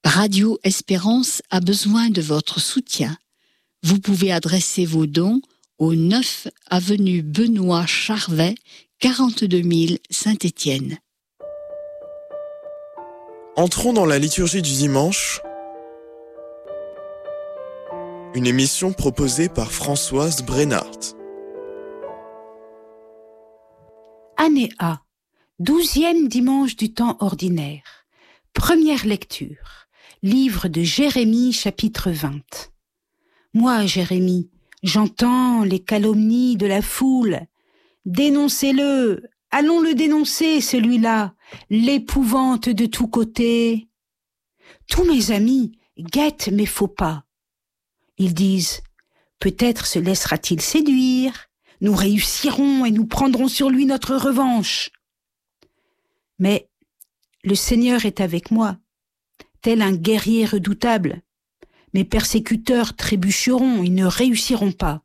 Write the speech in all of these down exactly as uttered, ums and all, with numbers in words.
Radio Espérance a besoin de votre soutien. Vous pouvez adresser vos dons au neuf avenue Benoît Charvet, quarante-deux mille Saint-Étienne. Entrons dans la liturgie du dimanche, une émission proposée par Françoise Brennart. Année A, douzième dimanche du temps ordinaire. Première lecture, livre de Jérémie, chapitre vingt. Moi, Jérémie, j'entends les calomnies de la foule. Dénoncez-le, allons le dénoncer, celui-là, l'épouvante de tous côtés. Tous mes amis guettent mes faux pas. Ils disent, peut-être se laissera-t-il séduire, nous réussirons et nous prendrons sur lui notre revanche. Mais le Seigneur est avec moi, tel un guerrier redoutable. Mes persécuteurs trébucheront, ils ne réussiront pas.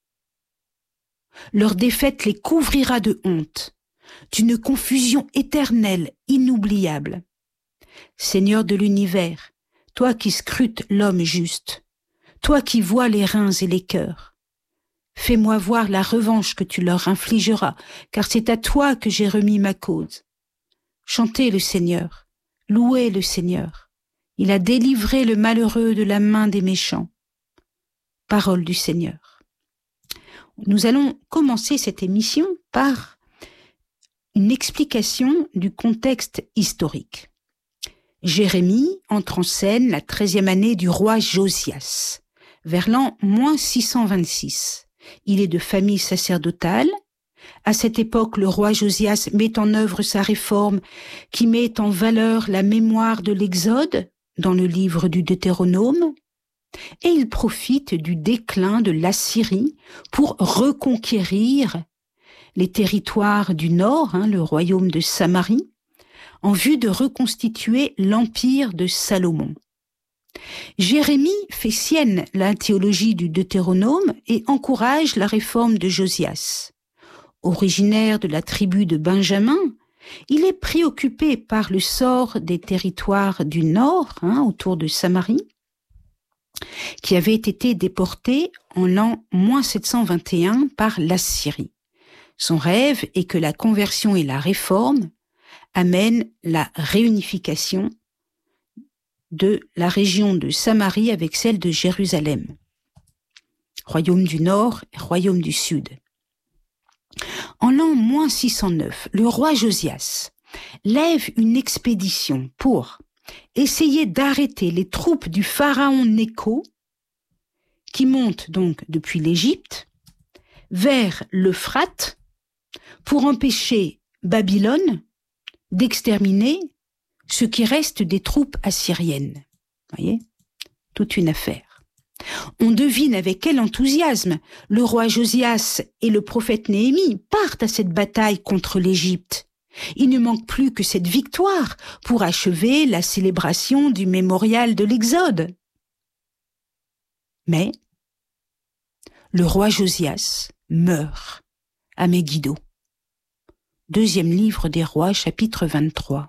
Leur défaite les couvrira de honte, d'une confusion éternelle, inoubliable. Seigneur de l'univers, toi qui scrutes l'homme juste, toi qui vois les reins et les cœurs, fais-moi voir la revanche que tu leur infligeras, car c'est à toi que j'ai remis ma cause. Chantez le Seigneur, louez le Seigneur. Il a délivré le malheureux de la main des méchants. Parole du Seigneur. Nous allons commencer cette émission par une explication du contexte historique. Jérémie entre en scène la treizième année du roi Josias, vers l'an moins six cent vingt-six. Il est de famille sacerdotale. À cette époque, le roi Josias met en œuvre sa réforme qui met en valeur la mémoire de l'Exode dans le livre du Deutéronome, et il profite du déclin de l'Assyrie pour reconquérir les territoires du nord, hein, le royaume de Samarie, en vue de reconstituer l'empire de Salomon. Jérémie fait sienne la théologie du Deutéronome et encourage la réforme de Josias. Originaire de la tribu de Benjamin, il est préoccupé par le sort des territoires du nord, hein, autour de Samarie, qui avaient été déportés en l'an moins sept cent vingt et un par l'Assyrie. Son rêve est que la conversion et la réforme amènent la réunification de la région de Samarie avec celle de Jérusalem. Royaume du Nord et Royaume du Sud. En l'an moins six cent neuf, le roi Josias lève une expédition pour essayer d'arrêter les troupes du pharaon Nécho qui montent donc depuis l'Égypte vers l'Euphrate pour empêcher Babylone d'exterminer ce qui reste des troupes assyriennes. Voyez, toute une affaire. On devine avec quel enthousiasme le roi Josias et le prophète Néhémie partent à cette bataille contre l'Égypte. Il ne manque plus que cette victoire pour achever la célébration du mémorial de l'Exode. Mais le roi Josias meurt à Megiddo. Deuxième livre des rois, chapitre vingt-trois.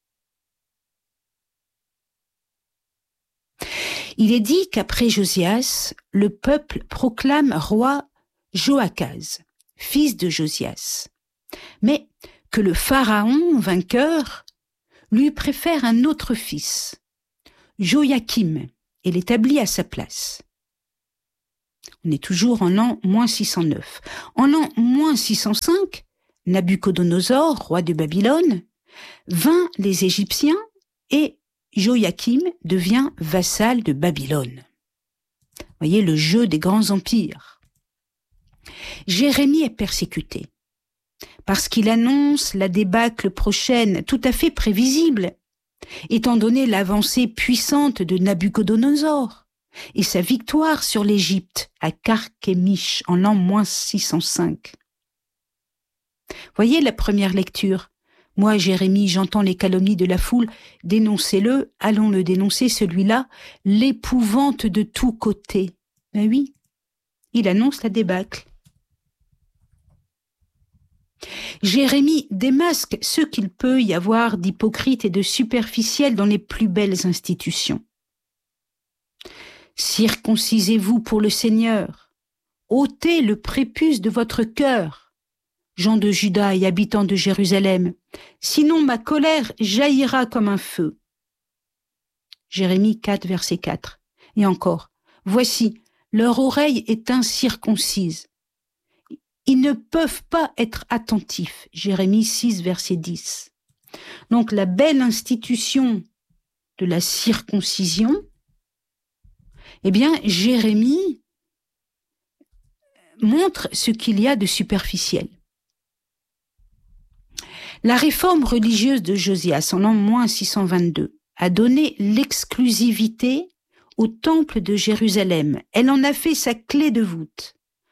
Il est dit qu'après Josias, le peuple proclame roi Joachaz, fils de Josias, mais que le pharaon vainqueur lui préfère un autre fils, Joachim, et l'établit à sa place. On est toujours en l'an moins six cent neuf. En l'an moins six cent cinq, Nabuchodonosor, roi de Babylone, vainc les Égyptiens et Joachim devient vassal de Babylone. Voyez le jeu des grands empires. Jérémie est persécuté parce qu'il annonce la débâcle prochaine, tout à fait prévisible, étant donné l'avancée puissante de Nabuchodonosor et sa victoire sur l'Égypte à Carchemish en l'an moins six cent cinq. Voyez la première lecture. Moi, Jérémie, j'entends les calomnies de la foule, dénoncez-le, allons le dénoncer, celui-là, l'épouvante de tous côtés. Ben oui, il annonce la débâcle. Jérémie démasque ce qu'il peut y avoir d'hypocrite et de superficiel dans les plus belles institutions. Circoncisez-vous pour le Seigneur, ôtez le prépuce de votre cœur, gens de Juda et habitants de Jérusalem, sinon ma colère jaillira comme un feu. Jérémie quatre, verset quatre. Et encore, voici, leur oreille est incirconcise. Ils ne peuvent pas être attentifs. Jérémie six, verset dix. Donc la belle institution de la circoncision, eh bien, Jérémie montre ce qu'il y a de superficiel. La réforme religieuse de Josias, en l'an moins six cent vingt-deux, a donné l'exclusivité au temple de Jérusalem. Elle en a fait sa clé de voûte.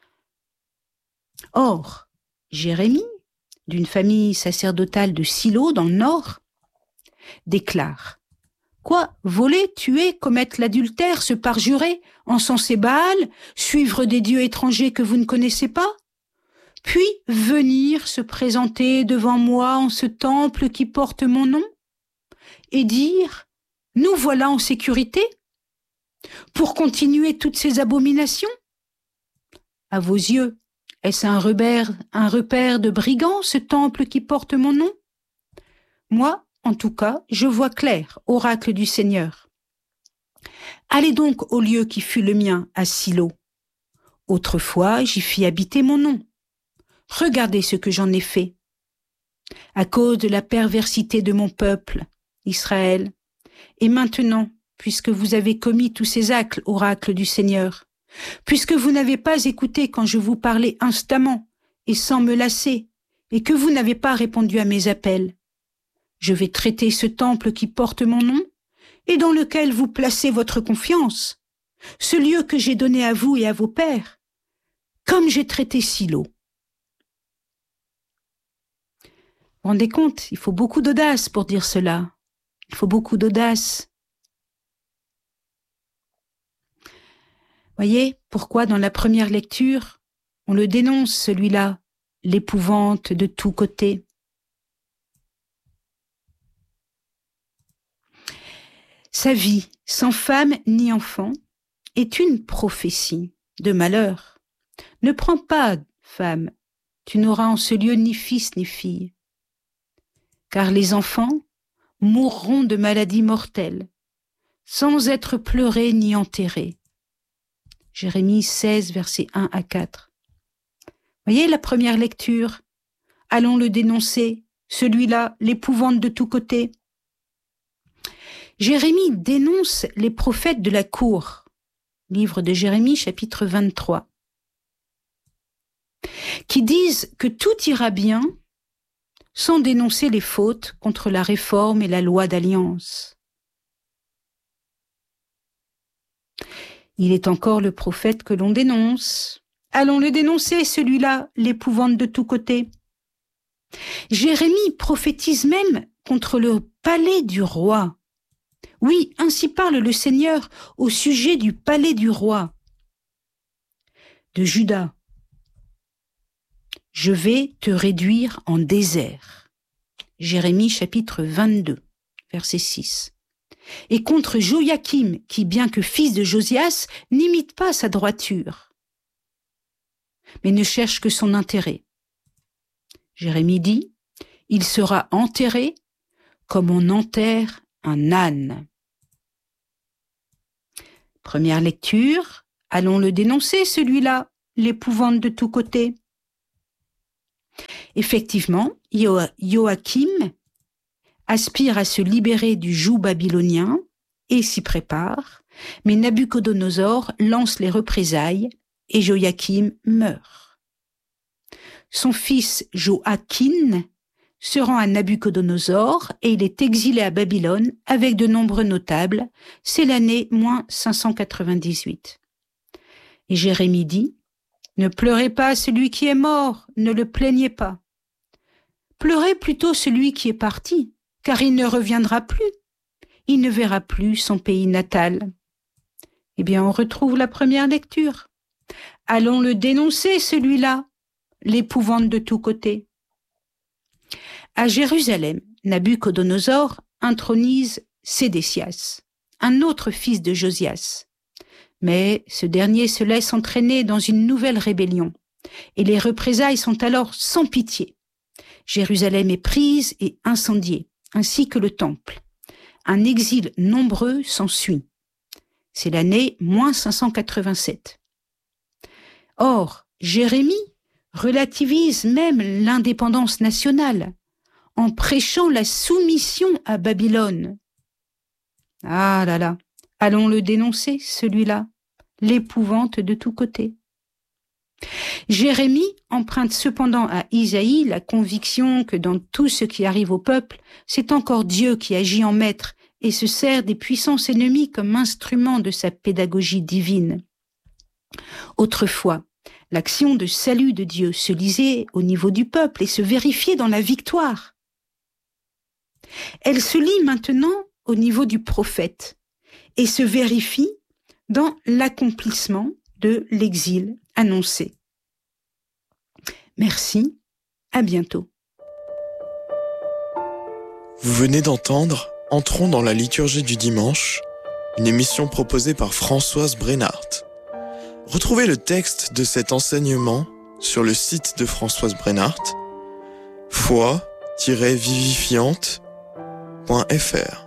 Or, Jérémie, d'une famille sacerdotale de Silo dans le nord, déclare: Quoi, voler, tuer, commettre l'adultère, se parjurer, encenser Baal, suivre des dieux étrangers que vous ne connaissez pas, puis venir se présenter devant moi en ce temple qui porte mon nom, et dire: nous voilà en sécurité, pour continuer toutes ces abominations? À vos yeux, est-ce un repère, un repère de brigands, ce temple qui porte mon nom? Moi, en tout cas, je vois clair, oracle du Seigneur. Allez donc au lieu qui fut le mien, à Silo. Autrefois, j'y fis habiter mon nom. Regardez ce que j'en ai fait. À cause de la perversité de mon peuple, Israël, et maintenant, puisque vous avez commis tous ces actes, oracle du Seigneur, puisque vous n'avez pas écouté quand je vous parlais instamment et sans me lasser, et que vous n'avez pas répondu à mes appels, je vais traiter ce temple qui porte mon nom et dans lequel vous placez votre confiance, ce lieu que j'ai donné à vous et à vos pères, comme j'ai traité Silo. Vous vous rendez compte, il faut beaucoup d'audace pour dire cela. Il faut beaucoup d'audace. Voyez pourquoi dans la première lecture, on le dénonce celui-là, l'épouvante de tous côtés. Sa vie, sans femme ni enfant, est une prophétie de malheur. Ne prends pas, femme, tu n'auras en ce lieu ni fils ni fille. Car les enfants mourront de maladies mortelles, sans être pleurés ni enterrés. Jérémie seize, versets un à quatre. Voyez la première lecture. Allons le dénoncer, celui-là, l'épouvante de tous côtés. Jérémie dénonce les prophètes de la cour. Livre de Jérémie, chapitre vingt-trois. Qui disent que tout ira bien sans dénoncer les fautes contre la réforme et la loi d'alliance. Il est encore le prophète que l'on dénonce. Allons le dénoncer, celui-là, l'épouvante de tous côtés. Jérémie prophétise même contre le palais du roi. Oui, ainsi parle le Seigneur au sujet du palais du roi de Juda. Je vais te réduire en désert. Jérémie chapitre vingt-deux, verset six. Et contre Joachim, qui, bien que fils de Josias, n'imite pas sa droiture, mais ne cherche que son intérêt. Jérémie dit, il sera enterré comme on enterre un âne. Première lecture, allons le dénoncer, celui-là, l'épouvante de tous côtés. Effectivement, Joachim aspire à se libérer du joug babylonien et s'y prépare, mais Nabuchodonosor lance les représailles et Joachim meurt. Son fils Joachim se rend à Nabuchodonosor et il est exilé à Babylone avec de nombreux notables. C'est l'année moins cinq cent quatre-vingt-dix-huit. Et Jérémie dit, « Ne pleurez pas celui qui est mort, ne le plaignez pas. Pleurez plutôt celui qui est parti, car il ne reviendra plus. Il ne verra plus son pays natal. » Eh bien, on retrouve la première lecture. Allons le dénoncer, celui-là, l'épouvante de tous côtés. À Jérusalem, Nabuchodonosor intronise Sédécias, un autre fils de Josias. Mais ce dernier se laisse entraîner dans une nouvelle rébellion, et les représailles sont alors sans pitié. Jérusalem est prise et incendiée, ainsi que le temple. Un exil nombreux s'ensuit. C'est l'année moins cinq cent quatre-vingt-sept. Or, Jérémie relativise même l'indépendance nationale en prêchant la soumission à Babylone. Ah là là, allons le dénoncer, celui-là, l'épouvante de tous côtés. Jérémie emprunte cependant à Isaïe la conviction que dans tout ce qui arrive au peuple, c'est encore Dieu qui agit en maître et se sert des puissances ennemies comme instrument de sa pédagogie divine. Autrefois, l'action de salut de Dieu se lisait au niveau du peuple et se vérifiait dans la victoire. Elle se lit maintenant au niveau du prophète et se vérifie dans l'accomplissement de l'exil annoncé. Merci, à bientôt. Vous venez d'entendre Entrons dans la liturgie du dimanche, une émission proposée par Françoise Brenhardt. Retrouvez le texte de cet enseignement sur le site de Françoise Brenhardt, foi tiret vivifiante point f r.